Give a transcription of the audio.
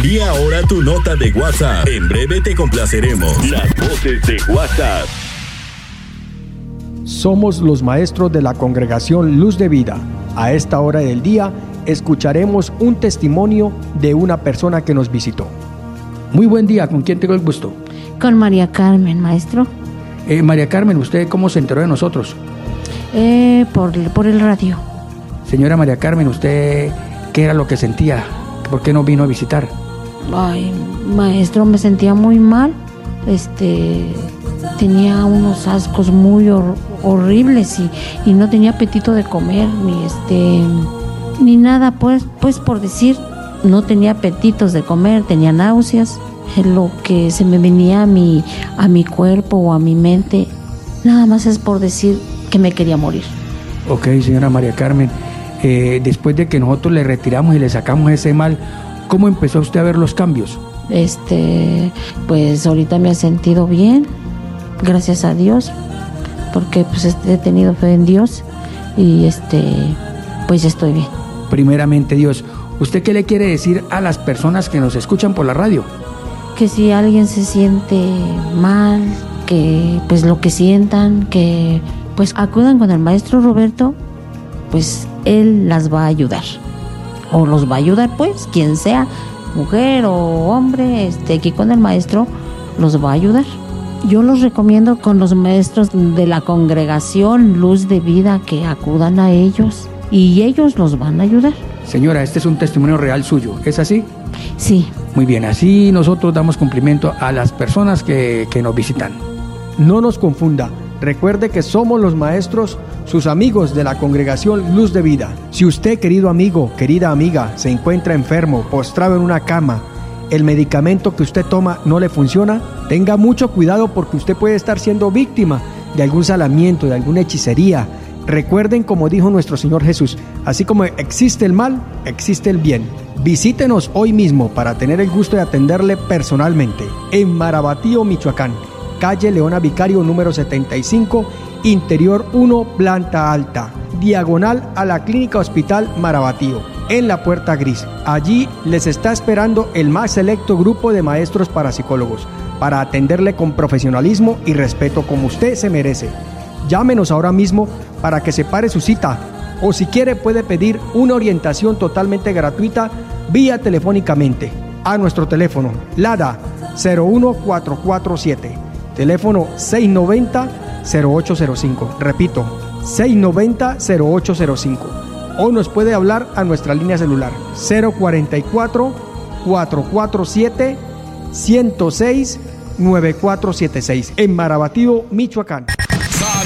Envía ahora tu nota de WhatsApp. En breve te complaceremos. Las voces de WhatsApp. Somos los maestros de la congregación Luz de Vida. A esta hora del día escucharemos un testimonio de una persona que nos visitó. Muy buen día, ¿con quién tengo el gusto? Con María Carmen, maestro. María Carmen, ¿usted cómo se enteró de nosotros? Por el radio. Señora María Carmen, ¿usted qué era lo que sentía? ¿Por qué no vino a visitar? Ay, maestro, me sentía muy mal. Tenía unos ascos muy horribles y no tenía apetito de comer, ni nada, pues por decir, no tenía apetitos de comer, tenía náuseas. Lo que se me venía a mi cuerpo o a mi mente, nada más es por decir que me quería morir. Ok, señora María Carmen, después de que nosotros le retiramos y le sacamos ese mal, ¿cómo empezó usted a ver los cambios? Pues ahorita me he sentido bien, gracias a Dios, porque pues he tenido fe en Dios y pues ya estoy bien. Primeramente Dios, ¿usted qué le quiere decir a las personas que nos escuchan por la radio? Que si alguien se siente mal, que pues lo que sientan, que pues acudan con el maestro Roberto, pues él las va a ayudar. O los va a ayudar, pues, quien sea, mujer o hombre, aquí con el maestro los va a ayudar. Yo los recomiendo con los maestros de la congregación Luz de Vida, que acudan a ellos y ellos los van a ayudar. Señora, este es un testimonio real suyo, ¿es así? Sí. Muy bien, así nosotros damos cumplimiento a las personas que nos visitan. No nos confunda, recuerde que somos los maestros, sus amigos de la congregación Luz de Vida. Si usted, querido amigo, querida amiga, se encuentra enfermo, postrado en una cama, el medicamento que usted toma no le funciona, tenga mucho cuidado porque usted puede estar siendo víctima de algún salamiento, de alguna hechicería. Recuerden, como dijo nuestro Señor Jesús, así como existe el mal, existe el bien. Visítenos hoy mismo para tener el gusto de atenderle personalmente en Marabatío, Michoacán, calle Leona Vicario número 75, interior 1, planta alta, diagonal a la Clínica Hospital Marabatío, en la Puerta Gris. Allí les está esperando el más selecto grupo de maestros parapsicólogos para atenderle con profesionalismo y respeto como usted se merece. Llámenos ahora mismo para que separe su cita, o si quiere puede pedir una orientación totalmente gratuita vía telefónicamente a nuestro teléfono LADA 01447, teléfono 690-0805, repito, 690-0805, o nos puede hablar a nuestra línea celular 044-447-106-9476 en Marabatío, Michoacán.